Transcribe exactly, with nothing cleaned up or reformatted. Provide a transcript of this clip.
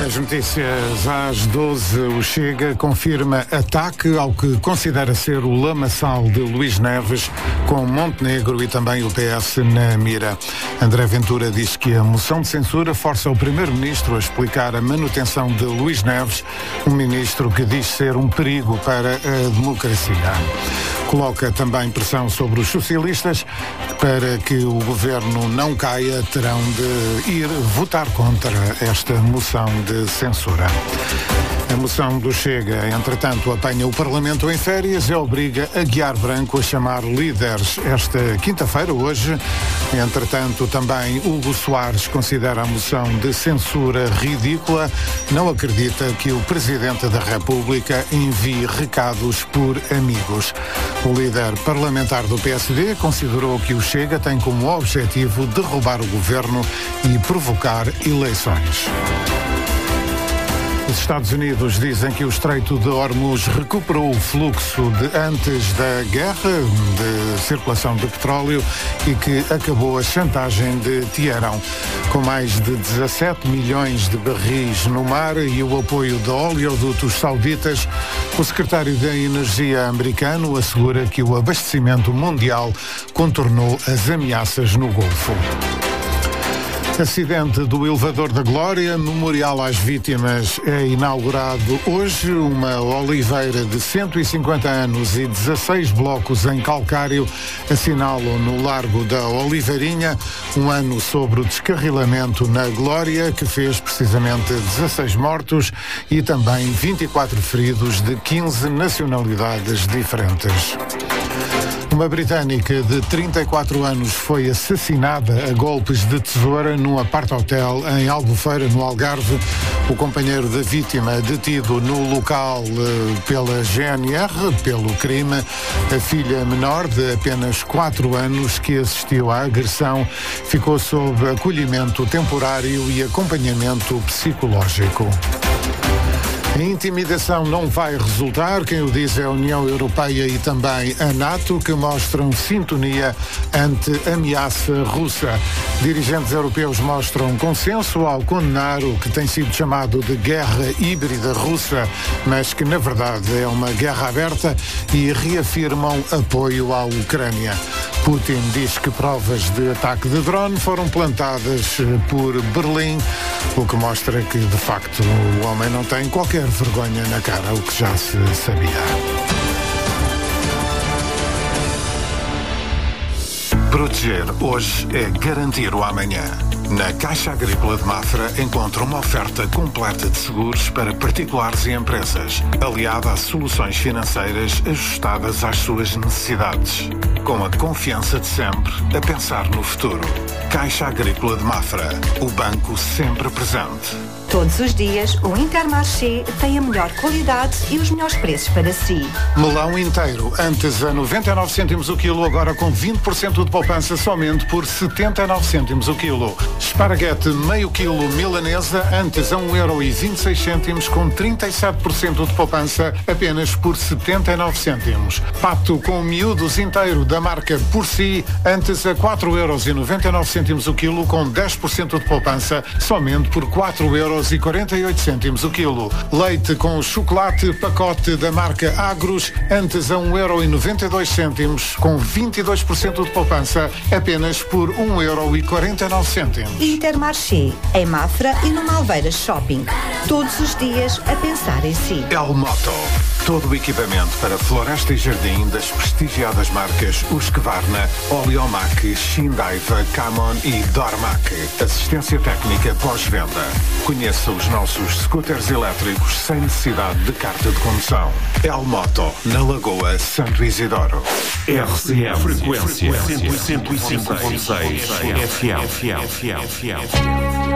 Nas notícias às doze, o Chega confirma ataque ao que considera ser o lamaçal de Luís Neves, com Montenegro e também o P S na mira. André Ventura diz que a moção de censura força o primeiro-ministro a explicar a manutenção de Luís Neves, um ministro que diz ser um perigo para a democracia. Coloca também pressão sobre os socialistas para que o governo não caia, terão de ir votar contra esta moção de censura. A moção do Chega, entretanto, apanha o Parlamento em férias e obriga a Guiar Branco a chamar líderes esta quinta-feira, hoje. Entretanto, também Hugo Soares considera a moção de censura ridícula. Não acredita que o Presidente da República envie recados por amigos. O líder parlamentar do P S D considerou que o Chega tem como objetivo derrubar o governo e provocar eleições. Os Estados Unidos dizem que o Estreito de Hormuz recuperou o fluxo de antes da guerra de circulação de petróleo e que acabou a chantagem de Teherão. Com mais de dezassete milhões de barris no mar e o apoio de oleodutos sauditas, o secretário da Energia americano assegura que o abastecimento mundial contornou as ameaças no Golfo. Acidente do elevador da Glória, memorial às vítimas, é inaugurado hoje. Uma oliveira de cento e cinquenta anos e dezasseis blocos em calcário assinalam no Largo da Oliveirinha um ano sobre o descarrilamento na Glória, que fez precisamente dezasseis mortos e também vinte e quatro feridos de quinze nacionalidades diferentes. Uma britânica de trinta e quatro anos foi assassinada a golpes de tesoura num apart-hotel em Albufeira, no Algarve. O companheiro da vítima, detido no local eh, pela G N R, pelo crime. A filha menor, de apenas quatro anos, que assistiu à agressão, ficou sob acolhimento temporário e acompanhamento psicológico. A intimidação não vai resultar, quem o diz é a União Europeia e também a NATO, que mostram sintonia ante a ameaça russa. Dirigentes europeus mostram consenso ao condenar o que tem sido chamado de guerra híbrida russa, mas que na verdade é uma guerra aberta, e reafirmam apoio à Ucrânia. Putin diz que provas de ataque de drone foram plantadas por Berlim, o que mostra que de facto o homem não tem qualquer vergonha na cara, o que já se sabia. Proteger hoje é garantir o amanhã. Na Caixa Agrícola de Mafra encontra uma oferta completa de seguros para particulares e empresas, aliada a soluções financeiras ajustadas às suas necessidades. Com a confiança de sempre, a pensar no futuro. Caixa Agrícola de Mafra, o banco sempre presente. Todos os dias, o Intermarché tem a melhor qualidade e os melhores preços para si. Melão inteiro, antes a noventa e nove cêntimos o quilo, agora com vinte por cento de poupança somente por setenta e nove cêntimos o quilo. Esparguete meio quilo milanesa, antes a um euro e vinte e seis cêntimos, com trinta e sete por cento de poupança apenas por setenta e nove cêntimos. Pato com miúdos inteiro da marca Por Si, antes a quatro euros e noventa e nove cêntimos o quilo, com dez por cento de poupança somente por quatro euros e quarenta e oito cêntimos o quilo. Leite com chocolate pacote da marca Agros, antes a um euro e noventa e dois cêntimos, com vinte e dois por cento de poupança apenas por um euro e quarenta e nove cêntimos. Intermarché, em Mafra e no Malveira Shopping. Todos os dias a pensar em si. El Moto. Todo o equipamento para floresta e jardim das prestigiadas marcas Husqvarna, Oleomac, Shindaiva, Camon e Dormac. Assistência técnica pós-venda. Conheça os nossos scooters elétricos sem necessidade de carta de condução. El Moto, na Lagoa Santo Isidoro. R C M, frequência cento e cinco ponto seis F M.